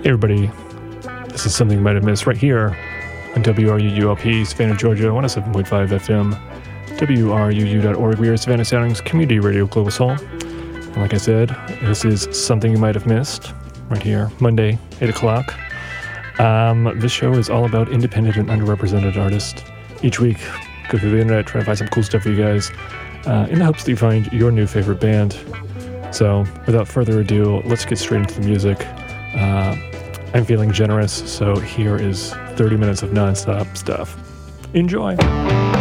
Hey everybody, this is something you might have missed right here on WRUULP, Savannah, Georgia, 107.5 FM, WRUU.org. We are Savannah Soundings Community Radio Global Soul. And like I said, this is something you might have missed right here, Monday, 8 o'clock. This show is all about independent and underrepresented artists. Each week, go through the internet, try to find some cool stuff for you guys, in the hopes that you find your new favorite band. So, without further ado, let's get straight into the music. I'm feeling generous, so here is 30 minutes of non-stop stuff. Enjoy!